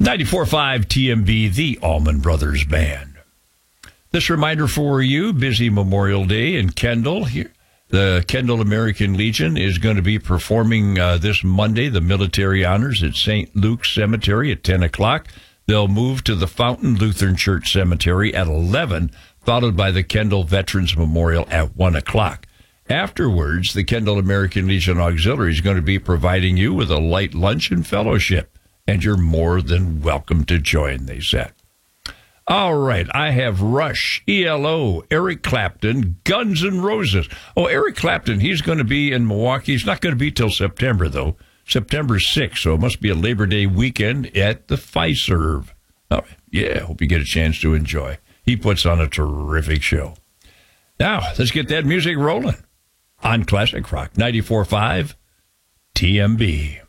94.5 TMB, the Allman Brothers Band. This reminder for you, busy Memorial Day in Kendall. Here, the Kendall American Legion is going to be performing this Monday, the military honors at St. Luke's Cemetery at 10 o'clock. They'll move to the Fountain Lutheran Church Cemetery at 11, followed by the Kendall Veterans Memorial at 1 o'clock. Afterwards, the Kendall American Legion Auxiliary is going to be providing you with a light lunch and fellowship. And you're more than welcome to join, they said. All right, I have Rush, ELO, Eric Clapton, Guns N' Roses. Oh, Eric Clapton, he's going to be in Milwaukee. He's not going to be till September, though. September 6th, so it must be a Labor Day weekend at the Fiserv. Oh, yeah, hope you get a chance to enjoy. He puts on a terrific show. Now, let's get that music rolling on Classic Rock 94.5 TMB.